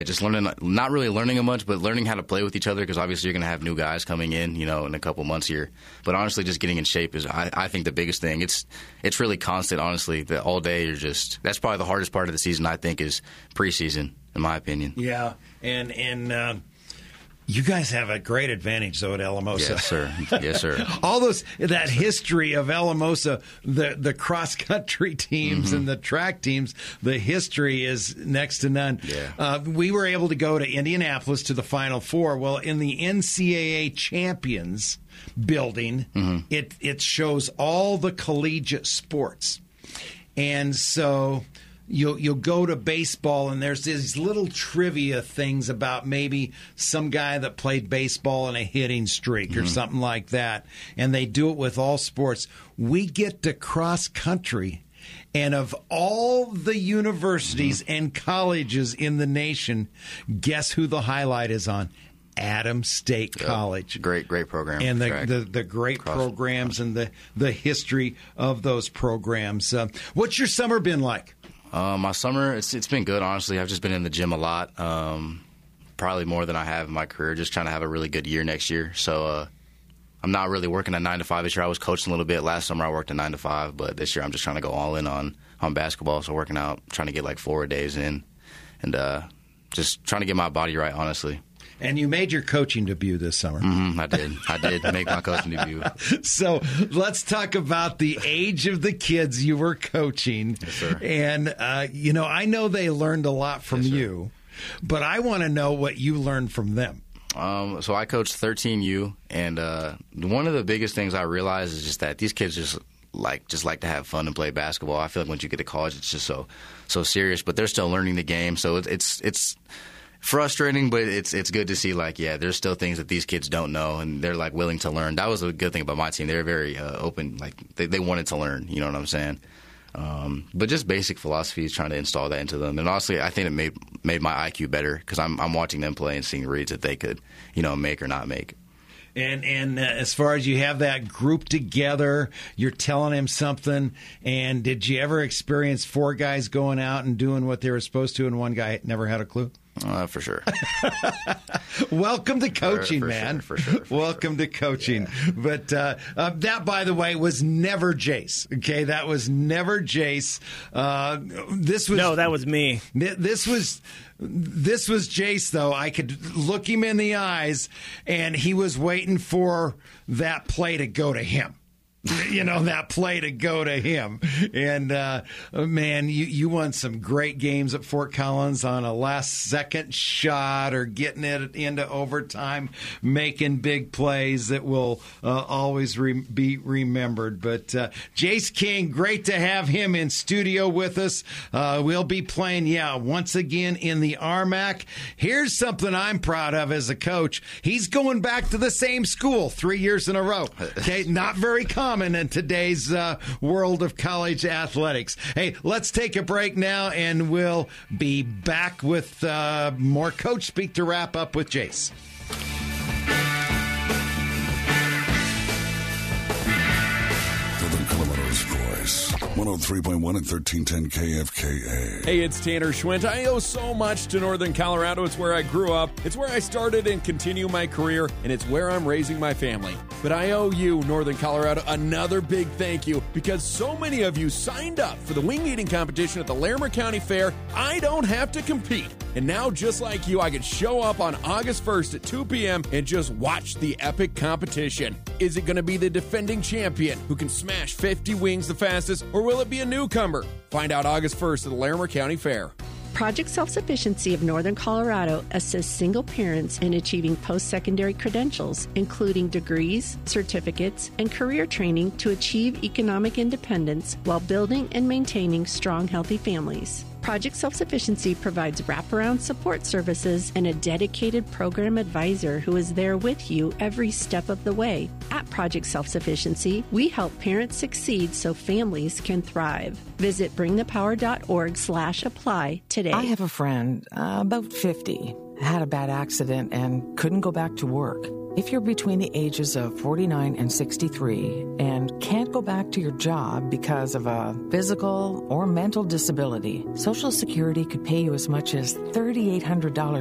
Just learning, not really learning a much, but learning how to play with each other, because obviously you're going to have new guys coming in, in a couple months here. But honestly, just getting in shape is, I think, the biggest thing. It's really constant, honestly. That all day that's probably the hardest part of the season, I think, is preseason, in my opinion. Yeah, and you guys have a great advantage, though, at Alamosa. Yes, sir. Yes, sir. All that history of Alamosa, the cross-country teams and the track teams, the history is next to none. Yeah. We were able to go to Indianapolis to the Final Four. Well, in the NCAA Champions building, it shows all the collegiate sports. And so You'll go to baseball, and there's these little trivia things about maybe some guy that played baseball in a hitting streak or something like that, and they do it with all sports. We get to cross country, and of all the universities and colleges in the nation, guess who the highlight is on? Adams State College. Great program. And the great programs and the history of those programs. What's your summer been like? My summer, it's been good, honestly. I've just been in the gym a lot, probably more than I have in my career, just trying to have a really good year next year. So I'm not really working at 9 to 5 this year. I was coaching a little bit. Last summer I worked at 9 to 5, but this year I'm just trying to go all in on basketball. So working out, trying to get like 4 days in, and just trying to get my body right, honestly. And you made your coaching debut this summer. I did make my coaching debut. So let's talk about the age of the kids you were coaching. Yes, sir. And, I know they learned a lot from you, but I want to know what you learned from them. So I coached 13U, and one of the biggest things I realized is just that these kids just like to have fun and play basketball. I feel like once you get to college, it's just so serious, but they're still learning the game. So it's frustrating, but it's good to see, there's still things that these kids don't know, and they're, willing to learn. That was a good thing about my team. They were very open. They wanted to learn, you know what I'm saying? But just basic philosophies, trying to install that into them. And honestly, I think it made my IQ better, because I'm watching them play and seeing reads that they could, make or not make. And as far as you have that group together, you're telling him something, and did you ever experience 4 guys going out and doing what they were supposed to, and one guy never had a clue? For sure. Welcome to coaching, man. For sure. Welcome to coaching. Yeah. But that, by the way, was never Jace. Okay, that was never Jace. That was me. This was Jace, though. I could look him in the eyes, and he was waiting for that play to go to him. That play to go to him. And, man, you won some great games at Fort Collins on a last-second shot or getting it into overtime, making big plays that will always be remembered. But Jace King, great to have him in studio with us. We'll be playing, once again in the RMAC. Here's something I'm proud of as a coach. He's going back to the same school 3 years in a row. Okay, not very common in today's world of college athletics. Hey, let's take a break now, and we'll be back with more Coach Speak to wrap up with Jace. Northern Colorado's voice. 103.1 and 1310 KFKA. Hey, it's Tanner Schwint. I owe so much to Northern Colorado. It's where I grew up. It's where I started and continue my career, and it's where I'm raising my family. But I owe you, Northern Colorado, another big thank you, because so many of you signed up for the wing eating competition at the Larimer County Fair. I don't have to compete. And now, just like you, I can show up on August 1st at 2 p.m. and just watch the epic competition. Is it going to be the defending champion who can smash 50 wings the fastest, or will it be a newcomer? Find out August 1st at the Larimer County Fair. Project Self-Sufficiency of Northern Colorado assists single parents in achieving post-secondary credentials, including degrees, certificates, and career training to achieve economic independence while building and maintaining strong, healthy families. Project Self-Sufficiency provides wraparound support services and a dedicated program advisor who is there with you every step of the way. At Project Self-Sufficiency, we help parents succeed so families can thrive. Visit bringthepower.org/apply today. I have a friend, about 50, had a bad accident and couldn't go back to work. If you're between the ages of 49 and 63 and can't go back to your job because of a physical or mental disability, Social Security could pay you as much as $3,800